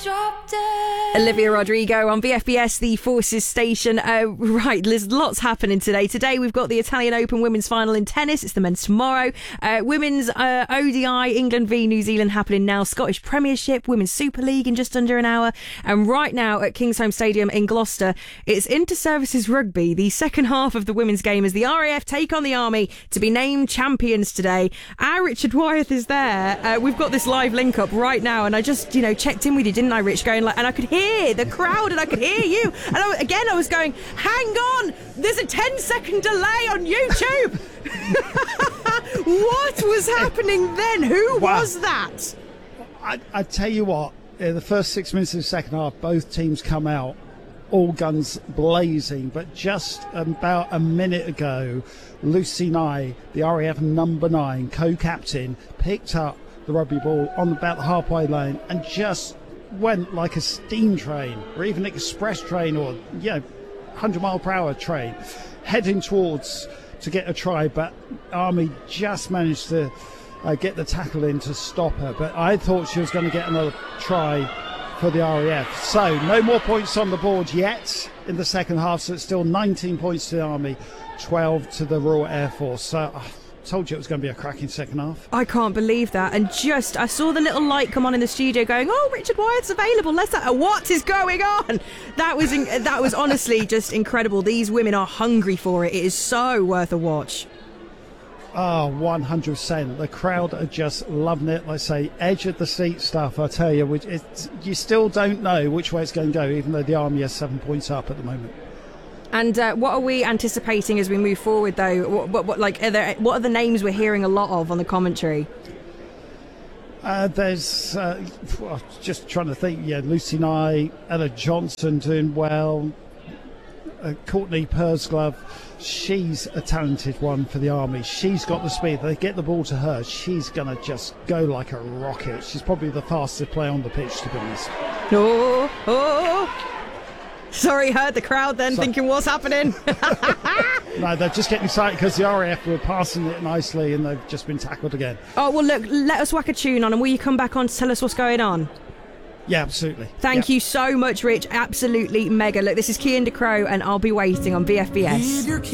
Olivia Rodrigo on VFBS, the Forces station. Right, there's lots happening today. Today we've got the Italian Open women's final in tennis. It's the men's tomorrow. Women's ODI, England v New Zealand happening now. Scottish Premiership, Women's Super League in just under an hour. And right now at Kingsholm Stadium in Gloucester, it's Inter-Services Rugby, the second half of the women's game as the RAF take on the Army to be named champions today. Our Richard Wyeth is there. We've got this live link up right now, and I just, checked in with you, didn't I, Rich? Going and I could hear the crowd and I could hear you. And I was going, hang on, there's a 10-second delay on YouTube. What was happening then? Who was that? I tell you what, in the first 6 minutes of the second half, both teams come out, all guns blazing. But just about a minute ago, Lucy Nye, the RAF number 9, co-captain, picked up the rugby ball on about the halfway lane and just went like a steam train or even express train or 100-mile-per-hour train heading towards to get a try, but Army just managed to get the tackle in to stop her. But I thought she was going to get another try for the RAF. So no more points on the board yet in the second half, so it's still 19 points to the Army, 12 to the Royal Air Force. So told you it was going to be a cracking second half. I can't believe that. And I saw the little light come on in the studio going, oh, Richard Wyeth's available. What is going on? That was honestly just incredible. These women are hungry for it. It is so worth a watch. Oh, 100%. The crowd are just loving it. Like I say, edge of the seat stuff, I tell you. You still don't know which way it's going to go, even though the Army has 7 points up at the moment. And what are we anticipating as we move forward, though? What are the names we're hearing a lot of on the commentary? There's just trying to think. Yeah, Lucy Nye, Ella Johnson doing well. Courtney Pursglove, she's a talented one for the Army. She's got the speed. They get the ball to her, she's going to just go like a rocket. She's probably the fastest player on the pitch, to be honest. Sorry, heard the crowd then thinking, what's happening? No, they're just getting excited because the RAF were passing it nicely and they've just been tackled again. Oh, well, look, let us whack a tune on and will you come back on to tell us what's going on? Yeah, absolutely. Thank you so much, Rich. Absolutely mega. Look, this is Cian de Crow and I'll be waiting on VFBS.